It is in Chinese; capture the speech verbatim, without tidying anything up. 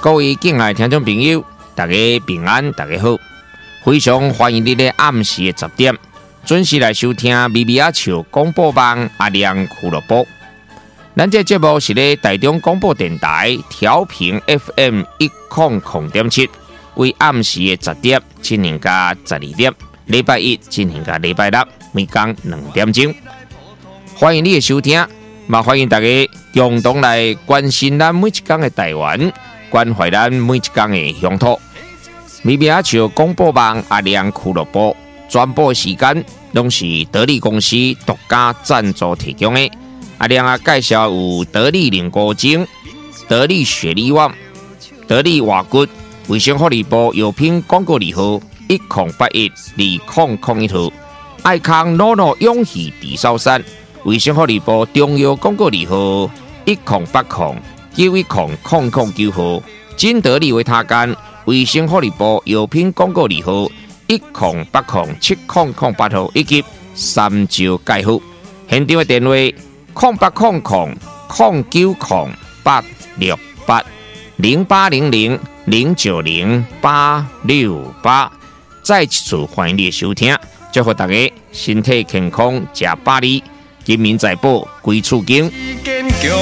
各位敬爱听众朋友，大家平安，大家好，非常欢迎你在暗时的十点准时来收听咪咪仔笑广播网阿亮俱乐部。咱这节目是咧台中广播电台调频 F M 一零零点七，为暗时的十点进行到十二点，礼拜一进行到礼拜六每天两点钟。欢迎你的收听，嘛欢迎大家共同来关心咱每一天的台湾，关怀咱每一天的乡土。咪咪仔笑广播网阿亮俱乐部转播时间拢是得力公司独家赞助提供的。阿亮啊，介绍有得力凝固精、得力雪力旺、得力瓦骨、卫生福利部药品广告字号一零八一二零零一号，爱康诺诺永续地sau山，卫生福利部中药广告字号一零八零九一零零零九号，金得力维他干，卫生福利部药品广告字号一零八零七零零八号，以及三招介护。现场的电话零八零零零九零八六八零八零零零九零八六八。再一次欢迎你的收听，祝福大家身体健康，吃百里，金民财宝归厝经。